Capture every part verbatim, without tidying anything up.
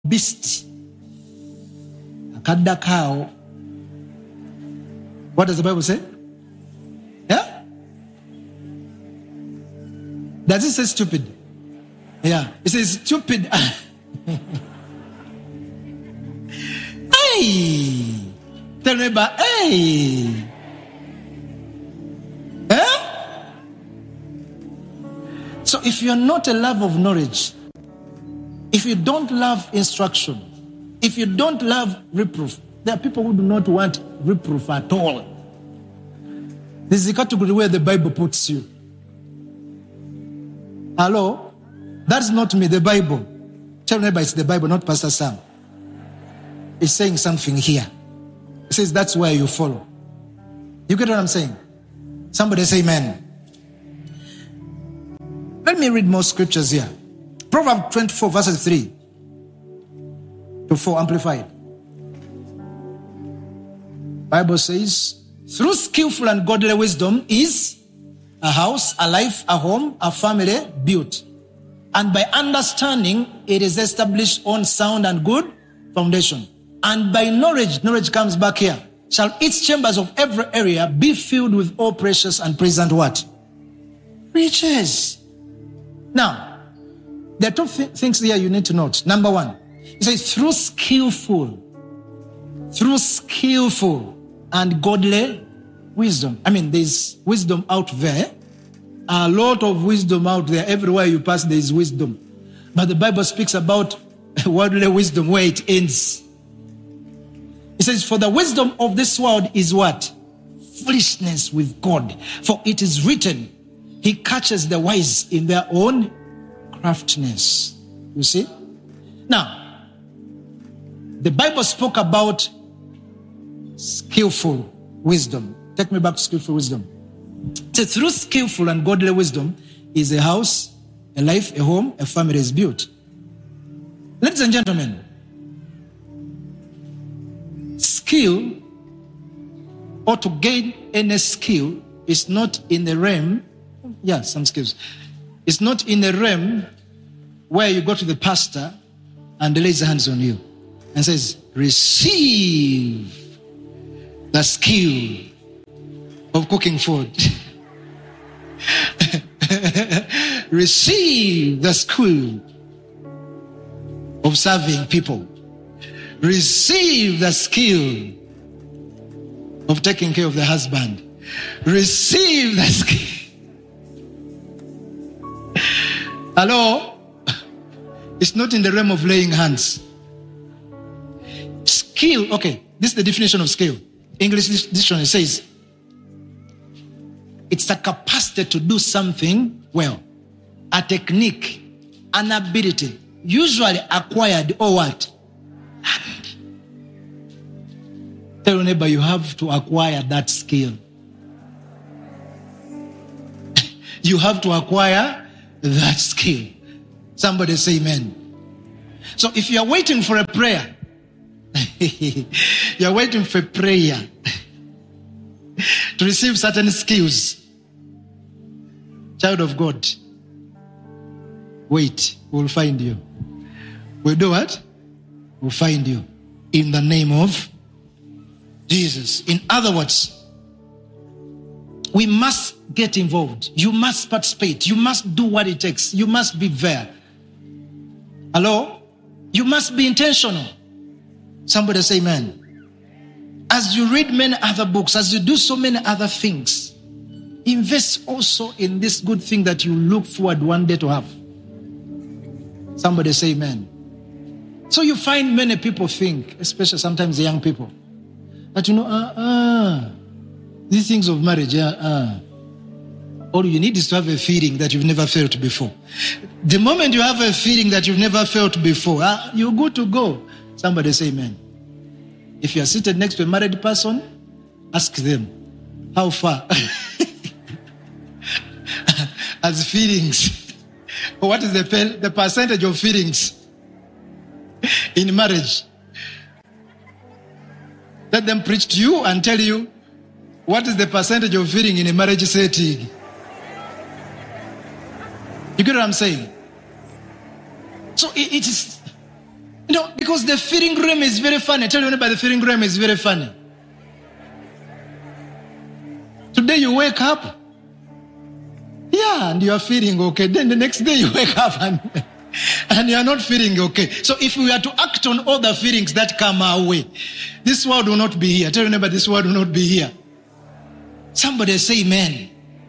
beast. Akadda cow. What does the Bible say? Yeah? Does it say stupid? Yeah. It says stupid. Hey! Tell me about, hey! Eh? So if you're not a love of knowledge, if you don't love instruction, if you don't love reproof, there are people who do not want reproof at all. This is the category where the Bible puts you. Hello? That's not me, the Bible. Tell me about it's the Bible, not Pastor Sam. It's saying something here. It says that's where you follow. You get what I'm saying? Somebody say amen. Let me read more scriptures here. Proverbs twenty-four verses three to four amplified. Bible says, through skillful and godly wisdom is a house, a life, a home, a family built. And by understanding, it is established on sound and good foundation. And by knowledge, knowledge comes back here, shall its chambers of every area be filled with all precious and present what? Riches. Now, there are two th- things here you need to note. Number one, it says through skillful, through skillful and godly wisdom. I mean, there's wisdom out there. A lot of wisdom out there. Everywhere you pass, there is wisdom. But the Bible speaks about worldly wisdom, where it ends. It says, for the wisdom of this world is what? Foolishness with God. For it is written, he catches the wise in their own craftiness. You see? Now, the Bible spoke about skillful wisdom. Take me back to skillful wisdom. So through skillful and godly wisdom is a house, a life, a home, a family is built. Ladies and gentlemen, skill, or to gain any skill, is not in the realm, yeah, some skills. It's not in the realm where you go to the pastor and he lays hands on you and says, receive the skill of cooking food. Receive the skill of serving people. Receive the skill of taking care of the husband. Receive the skill. Hello? It's not in the realm of laying hands. Skill, okay, this is the definition of skill. English dictionary says, it's a capacity to do something well. A technique, an ability, usually acquired or what? Tell your neighbor, you have to acquire that skill. You have to acquire that skill. Somebody say amen. So if you're waiting for a prayer, you're waiting for prayer to receive certain skills. Child of God, wait, we'll find you. We'll do what? We'll find you in the name of Jesus. In other words, we must get involved. You must participate. You must do what it takes. You must be there. Hello? You must be intentional. Somebody say amen. As you read many other books, as you do so many other things, invest also in this good thing that you look forward one day to have. Somebody say amen. So you find many people think, especially sometimes the young people, that you know, uh, uh, these things of marriage, uh, uh, all you need is to have a feeling that you've never felt before. The moment you have a feeling that you've never felt before, uh, you're good to go. Somebody say amen. If you are seated next to a married person, ask them, how far? As feelings. What is the, the percentage of feelings in marriage? Let them preach to you and tell you what is the percentage of feeling in a marriage setting. You get what I'm saying? So it, it is, you know, Because the feeling realm is very funny. Tell you about the feeling realm is very funny. Today you wake up, yeah, and you are feeling okay. Then the next day you wake up and, and you are not feeling okay. So if we are to act on all the feelings that come our way, this world will not be here. Tell your neighbor, this world will not be here. Somebody say amen.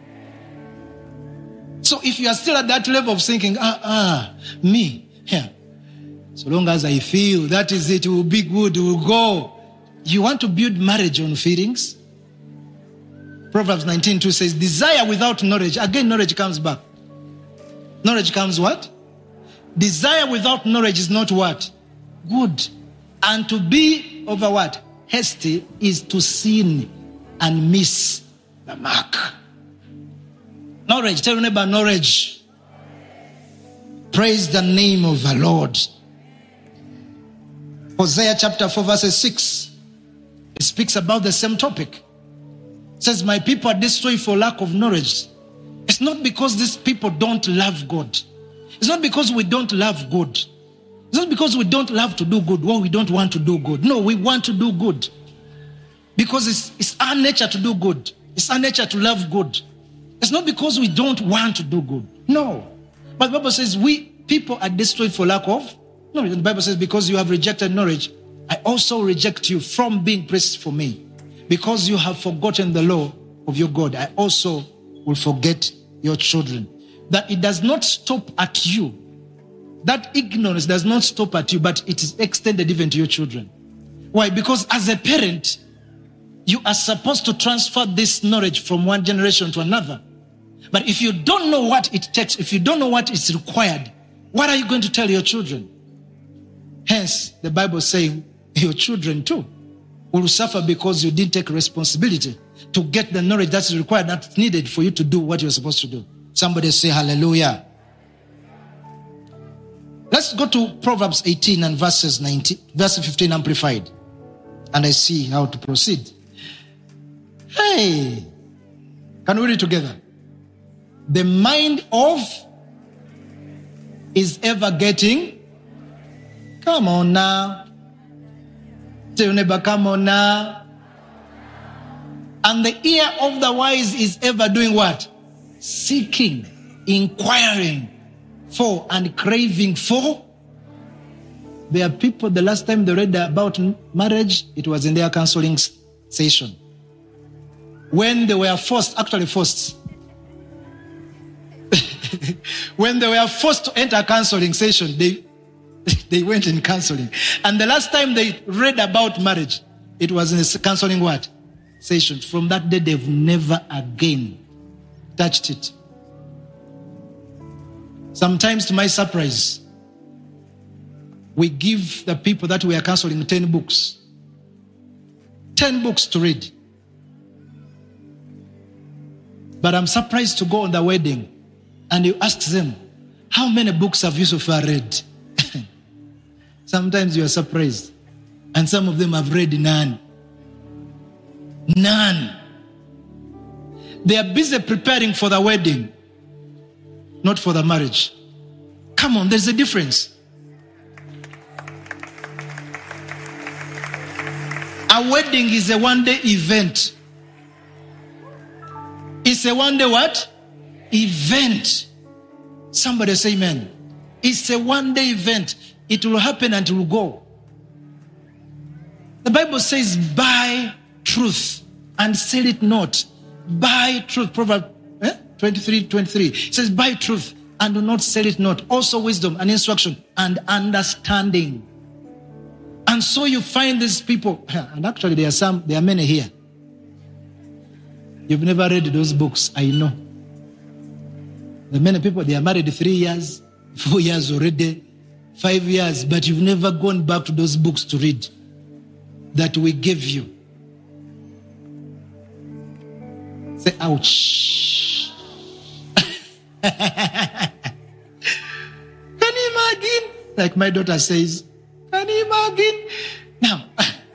So if you are still at that level of thinking, ah, ah, me, yeah, so long as I feel, that is it, it will be good, it will go. You want to build marriage on feelings? Proverbs nineteen two says, desire without knowledge. Again, knowledge comes back. Knowledge comes what? Desire without knowledge is not what? Good. And to be over what? Hasty is to sin and miss the mark. Knowledge. Tell your neighbor, knowledge. Praise the name of the Lord. Hosea chapter four verse six. It speaks about the same topic. It says, my people are destroyed for lack of knowledge. It's not because these people don't love God. It's not because we don't love good. It's not because we don't love to do good or we don't want to do good. No, we want to do good. Because it's, it's our nature to do good. It's our nature to love good. It's not because we don't want to do good. No. But the Bible says we people are destroyed for lack of knowledge. The Bible says because you have rejected knowledge, I also reject you from being praised for me. Because you have forgotten the law of your God, I also will forget your children. That it does not stop at you. That ignorance does not stop at you, but it is extended even to your children. Why? Because as a parent, you are supposed to transfer this knowledge from one generation to another. But if you don't know what it takes, if you don't know what is required, what are you going to tell your children? Hence, the Bible is saying your children too will suffer because you didn't take responsibility to get the knowledge that's required, that's needed for you to do what you're supposed to do. Somebody say hallelujah. Let's go to Proverbs eighteen and verses nineteen, verse fifteen amplified. And I see how to proceed. Hey, can we read it together? The mind of is ever getting. Come on now. Tell your neighbor, come on now. And the ear of the wise is ever doing what? Seeking, inquiring for, and craving for. There are people, the last time they read about marriage, it was in their counseling session. When they were forced, actually forced, when they were forced to enter a counseling session, they they went in counseling. And the last time they read about marriage, it was in a counseling what? Session. From that day, they've never again touched it. Sometimes, to my surprise, we give the people that we are counseling ten books. Ten books to read. But I'm surprised to go on the wedding and you ask them, how many books have you so far read? Sometimes you are surprised. And some of them have read none. None. They are busy preparing for the wedding, not for the marriage. Come on, there's a difference. A wedding is a one-day event. It's a one-day what? Event. Somebody say amen. It's a one-day event. It will happen and it will go. The Bible says, buy truth and sell it not. Buy truth. Proverbs eh? twenty-three twenty-three. It says, buy truth and do not sell it not. Also wisdom and instruction and understanding. And so you find these people, and actually there are some, there are many here. You've never read those books, I know. There are many people, they are married three years, four years already, five years, but you've never gone back to those books to read that we gave you. Say, ouch. Can you imagine? Like my daughter says, can you imagine? Now,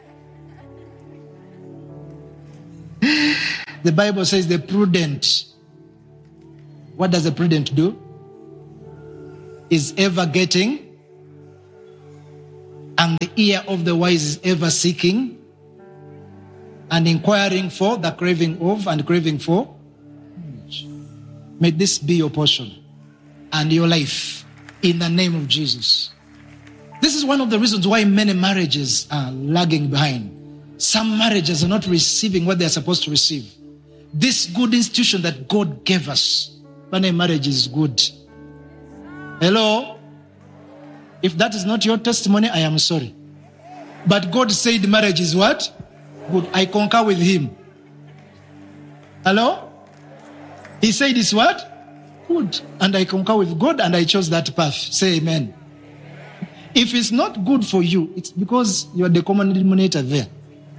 the Bible says the prudent, what does the prudent do? Is ever getting And the ear of the wise is ever seeking and inquiring for the craving of and craving for. May this be your portion and your life in the name of Jesus. This is one of the reasons why many marriages are lagging behind. Some marriages are not receiving what they are supposed to receive. This good institution that God gave us, when marriage is good. Hello? If that is not your testimony, I am sorry. But God said marriage is what? Good. I concur with him. Hello? He said it's what? Good. And I concur with God and I chose that path. Say amen. If it's not good for you, it's because you are the common denominator there.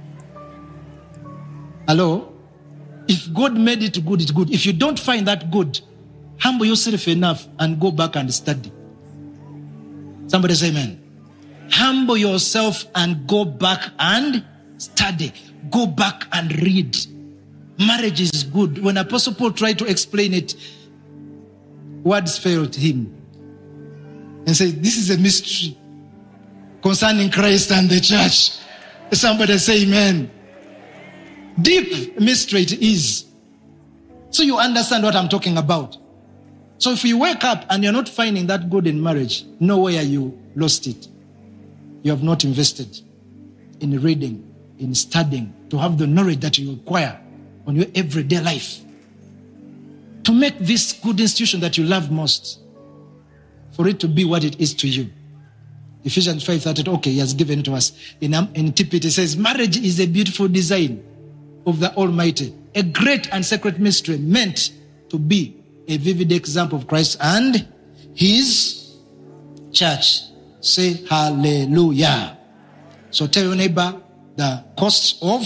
Hello? If God made it good, it's good. If you don't find that good, humble yourself enough and go back and study. Somebody say amen. Humble yourself and go back and study. Go back and read. Marriage is good. When Apostle Paul tried to explain it, words failed him. And said, this is a mystery concerning Christ and the church. Somebody say amen. Deep mystery it is. So you understand what I'm talking about. So if you wake up and you're not finding that good in marriage, know where you lost it. You have not invested in reading, in studying, to have the knowledge that you require on your everyday life. To make this good institution that you love most, for it to be what it is to you. Ephesians five thirty, okay, he has given it to us. In, in T P T it says, marriage is a beautiful design of the Almighty, a great and sacred mystery meant to be a vivid example of Christ and his church. Say hallelujah. So tell your neighbor the cost of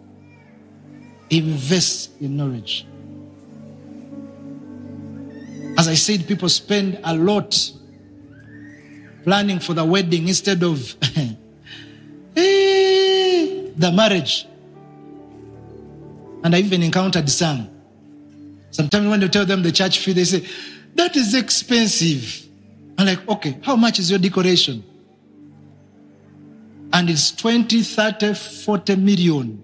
invest in knowledge. As I said, people spend a lot planning for the wedding instead of the marriage. And I even encountered some. Sometimes when you tell them the church fee, they say, that is expensive. I'm like, okay, how much is your decoration? And it's twenty, thirty, forty million.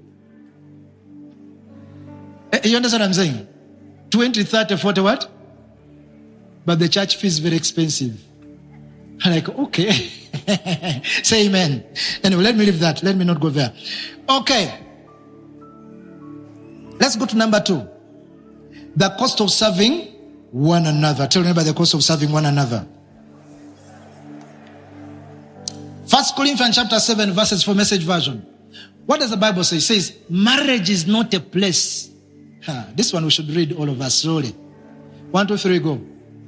You understand what I'm saying? twenty, thirty, forty what? But the church fee is very expensive. I'm like, okay. Say amen. Anyway, let me leave that. Let me not go there. Okay. Let's go to number two. The cost of serving one another. Tell me about the cost of serving one another. First Corinthians chapter seven, verses four, Message version. What does the Bible say? It says, marriage is not a place. Huh, this one we should read all of us slowly. One, two, three, go.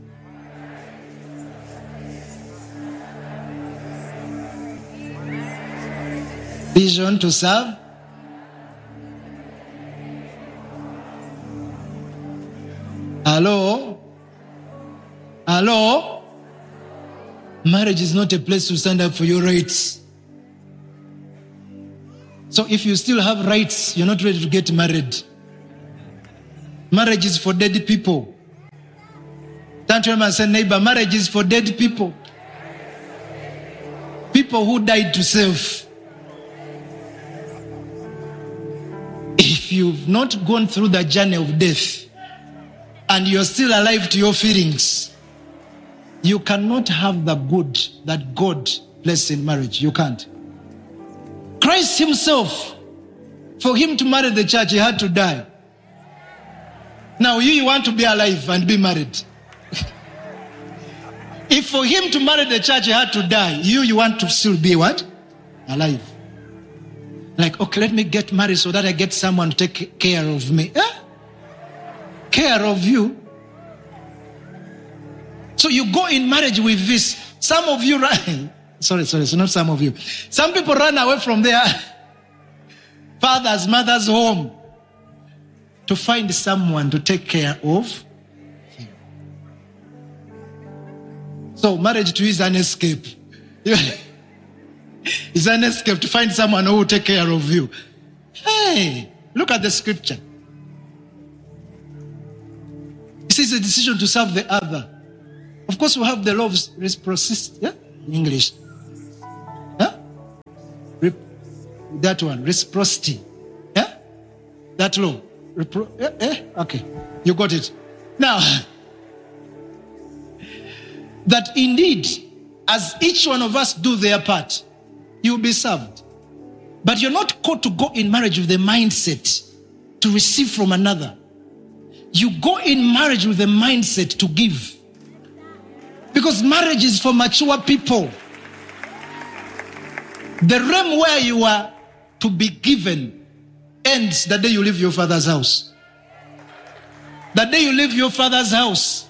Vision to serve. Hello? Hello? Marriage is not a place to stand up for your rights. So if you still have rights, you're not ready to get married. Marriage is for dead people. Turn to him and say, neighbor, marriage is for dead people. People who died to self. If you've not gone through the journey of death and you're still alive to your feelings, you cannot have the good that God placed in marriage. You can't. Christ himself, for him to marry the church, he had to die. Now you, you want to be alive and be married. If for him to marry the church, he had to die, you, you want to still be what? Alive. Like, okay, let me get married so that I get someone to take care of me. Eh? Care of you. So you go in marriage with this. Some of you run. Sorry, sorry, so not some of you. Some people run away from their father's, mother's home to find someone to take care of them. So marriage to you is an escape. It's an escape to find someone who will take care of you. Hey, look at the scripture. This is a decision to serve the other. Of course, we have the law of reciprocity. Yeah? In English. Huh? That one, reciprocity. Yeah? That law. Repro- eh, eh? Okay, you got it. Now, that indeed, as each one of us do their part, you'll be served. But you're not called to go in marriage with the mindset to receive from another. You go in marriage with the mindset to give. Because marriage is for mature people. The realm where you are to be given ends the day you leave your father's house. The day you leave your father's house.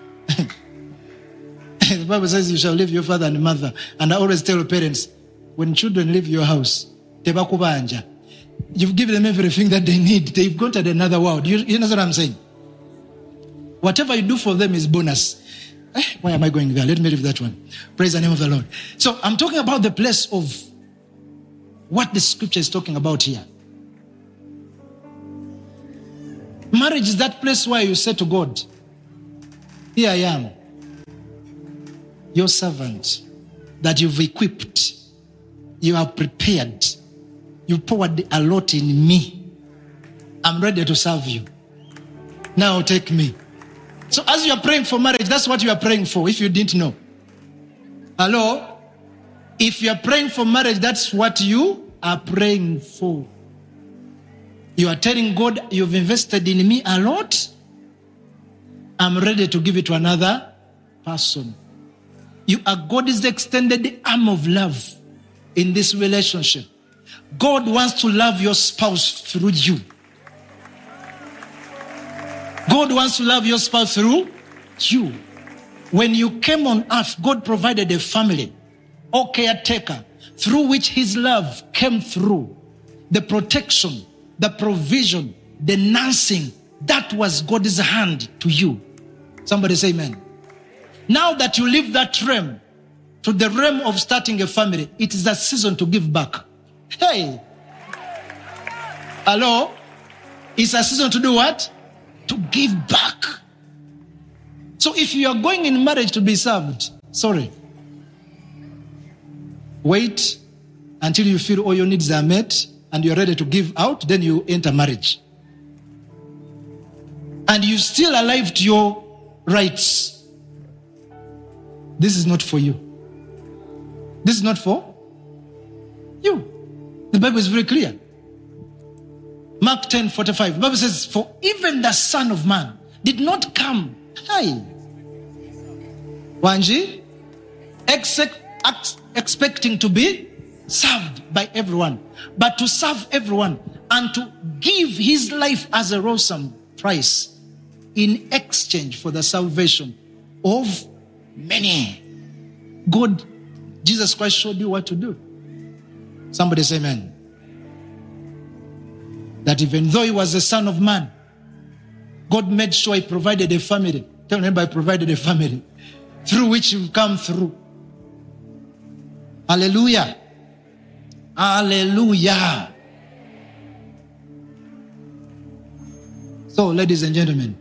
The Bible says you shall leave your father and mother. And I always tell parents, when children leave your house, you've given them everything that they need. They've gone to another world. You, you know what I'm saying? Whatever you do for them is bonus. Eh, why am I going there? Let me leave that one. Praise the name of the Lord. So I'm talking about the place of what the scripture is talking about here. Marriage is that place where you say to God, here I am, your servant that you've equipped, you have prepared, you poured a lot in me. I'm ready to serve you. Now take me. So as you are praying for marriage, that's what you are praying for, if you didn't know. Hello? If you are praying for marriage, that's what you are praying for. You are telling God, you've invested in me a lot. I'm ready to give it to another person. You are God's extended arm of love in this relationship. God wants to love your spouse through you. God wants to love your spouse through you. When you came on earth, God provided a family or caretaker through which his love came through. The protection, the provision, the nursing, that was God's hand to you. Somebody say amen. Now that you leave that realm to the realm of starting a family, it is a season to give back. Hey. Hello? It's a season to do what? To give back. So if you are going in marriage to be served, sorry. Wait until you feel all your needs are met and you're ready to give out, then you enter marriage. And you still alive to your rights. This is not for you. This is not for you. The Bible is very clear. Mark ten forty-five. The Bible says, for even the Son of Man did not come, hi, Wanji, except, ex- expecting to be served by everyone, but to serve everyone and to give his life as a ransom price in exchange for the salvation of many. God, Jesus Christ showed you what to do. Somebody say amen. That even though he was the Son of Man, God made sure he provided a family. Tell me, I provided a family through which you come through. Hallelujah. Hallelujah. So, ladies and gentlemen,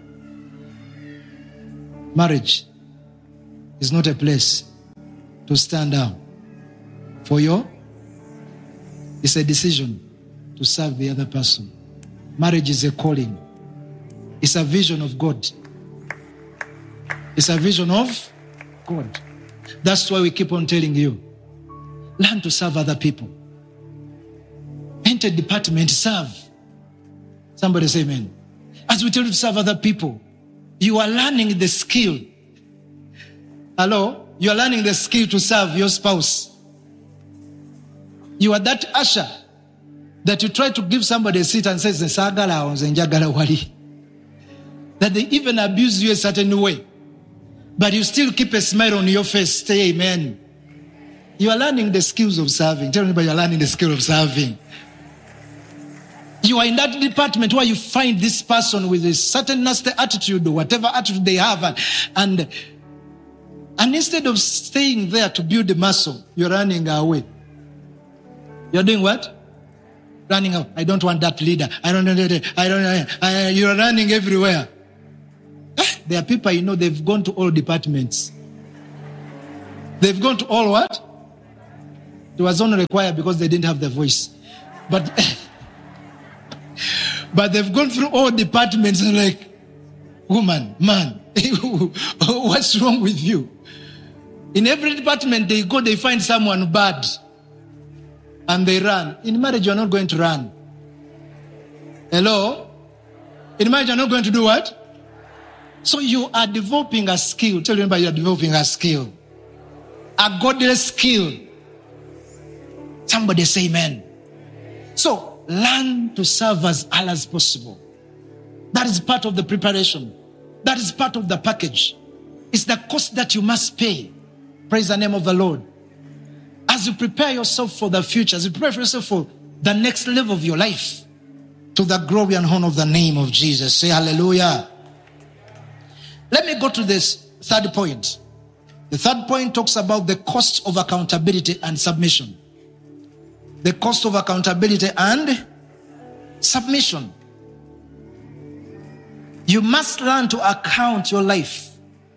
marriage is not a place to stand down for your. It's a decision to serve the other person. Marriage is a calling. It's a vision of God. It's a vision of God. That's why we keep on telling you, learn to serve other people. Enter department, serve. Somebody say amen. As we tell you to serve other people, you are learning the skill. Hello? You are learning the skill to serve your spouse. You are that usher that you try to give somebody a seat and says, that they even abuse you a certain way. But you still keep a smile on your face. Say amen. You are learning the skills of serving. Tell anybody you are learning the skill of serving. You are in that department where you find this person with a certain nasty attitude or whatever attitude they have. And, and, and instead of staying there to build the muscle, you're running away. You're doing what? Running out. I don't want that leader. I don't know. I don't know. I, you're running everywhere. There are people, you know, they've gone to all departments. They've gone to all what? It was only required because they didn't have the voice. But, but they've gone through all departments and like, woman, man, what's wrong with you? In every department they go, they find someone bad. And they run. In marriage, you're not going to run. Hello? In marriage, you're not going to do what? So you are developing a skill. Tell your neighbor you're developing a skill. A godly skill. Somebody say amen. So, learn to serve as early as possible. That is part of the preparation. That is part of the package. It's the cost that you must pay. Praise the name of the Lord. As you prepare yourself for the future, as you prepare for yourself for the next level of your life, to the glory and honor of the name of Jesus. Say hallelujah. Let me go to this third point. The third point talks about the cost of accountability and submission. The cost of accountability and submission. You must learn to account your life,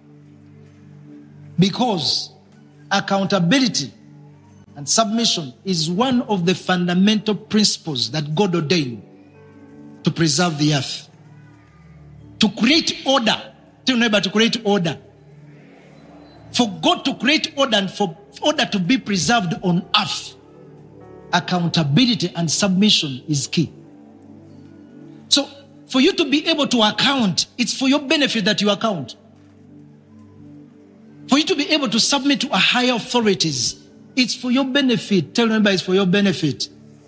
because accountability and submission is one of the fundamental principles that God ordained to preserve the earth. To create order. Tell your neighbor to create order. For God to create order and for order to be preserved on earth, accountability and submission is key. So, for you to be able to account, it's for your benefit that you account. For you to be able to submit to a higher authorities, it's for your benefit. Tell remember, it's for your benefit.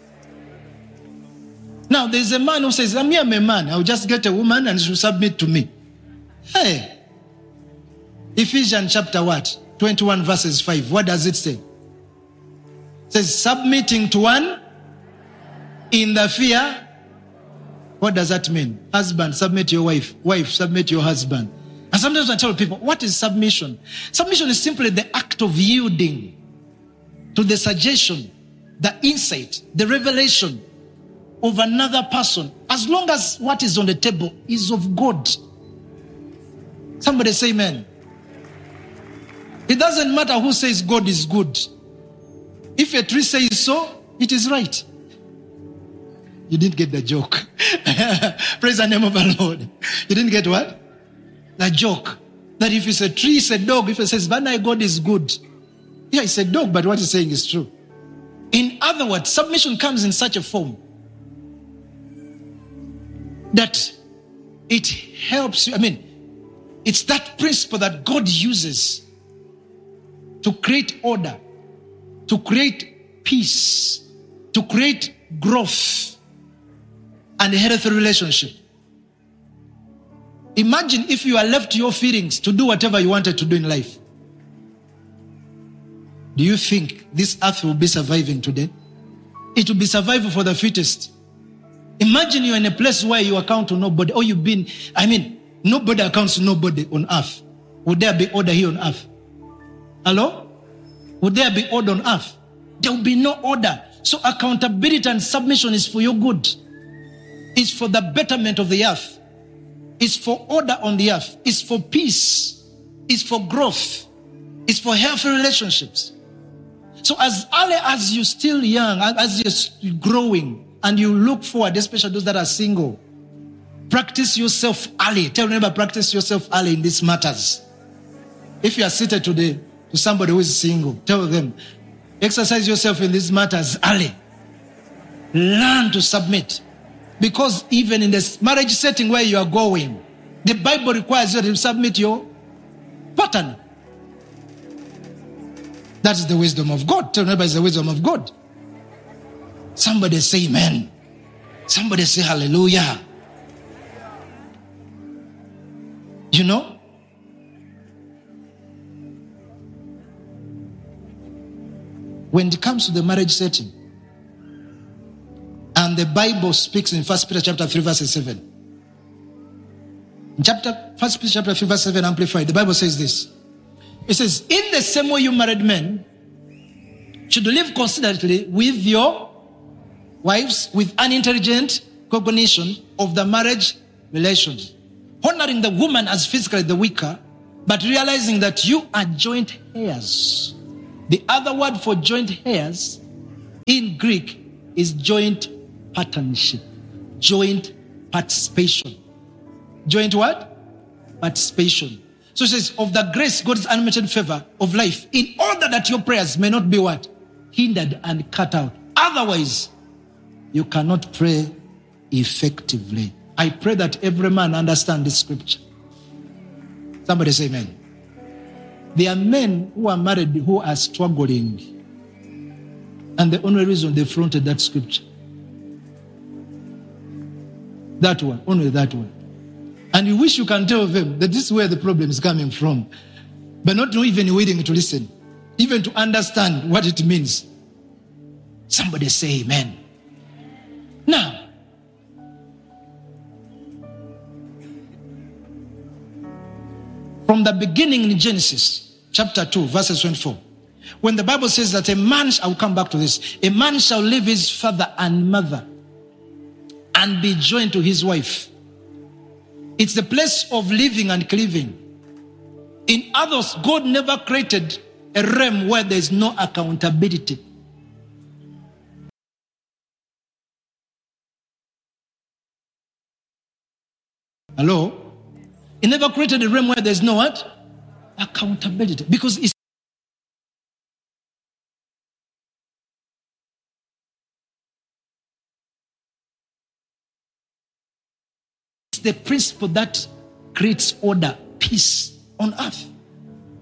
Now, there's a man who says, I'm here, I'm a man. I'll just get a woman and she'll submit to me. Hey. Ephesians chapter what? twenty-one verses five. What does it say? It says, submitting to one in the fear. What does that mean? Husband, submit to your wife. Wife, submit to your husband. And sometimes I tell people, what is submission? Submission is simply the act of yielding to the suggestion, the insight, the revelation of another person, as long as what is on the table is of God. Somebody say amen. It doesn't matter who says God is good. If a tree says so, it is right. You didn't get the joke. Praise the name of the Lord. You didn't get what? The joke. That if it's a tree, it's a dog. If it says, but God is good. Yeah, it's a dog, but what he's saying is true. In other words, submission comes in such a form that it helps you. I mean, it's that principle that God uses to create order, to create peace, to create growth and a healthy relationship. Imagine if you are left to your feelings to do whatever you wanted to do in life. Do you think this earth will be surviving today? It will be survival for the fittest. Imagine you're in a place where you account to nobody, or you've been, I mean, nobody accounts to nobody on earth. Would there be order here on earth? Hello? Would there be order on earth? There will be no order. So accountability and submission is for your good. It's for the betterment of the earth. It's for order on the earth. It's for peace. It's for growth. It's for healthy relationships. So as early as you're still young, as you're growing, and you look forward, especially those that are single, practice yourself early. Tell your neighbor, practice yourself early in these matters. If you are seated today to somebody who is single, tell them, exercise yourself in these matters early. Learn to submit. Because even in this marriage setting where you are going, the Bible requires you to submit your partner. That's the wisdom of God. Tell your neighbor, it's the wisdom of God. Somebody say amen. Somebody say hallelujah. You know, when it comes to the marriage setting, and the Bible speaks in First Peter chapter three, verse seven. In chapter First Peter chapter three, verse seven, amplified, the Bible says this. It says, in the same way you married men should live considerately with your wives with unintelligent cognition of the marriage relations, honoring the woman as physically the weaker, but realizing that you are joint heirs. The other word for joint heirs in Greek is joint partnership, joint participation. Joint what? Participation. So it says, of the grace, God's unmerited favor of life, in order that your prayers may not be what? Hindered and cut out. Otherwise, you cannot pray effectively. I pray that every man understand this scripture. Somebody say amen. There are men who are married who are struggling. And the only reason they fronted that scripture. That one, only that one. And you wish you can tell them that this is where the problem is coming from. But not even waiting to listen. Even to understand what it means. Somebody say amen. Now, from the beginning in Genesis, chapter two, verses twenty-four, when the Bible says that a man, I will come back to this, a man shall leave his father and mother and be joined to his wife. It's the place of living and cleaving. In others, God never created a realm where there is no accountability. Hello? He never created a realm where there's no what? Accountability. Because it's the principle that creates order, peace on earth.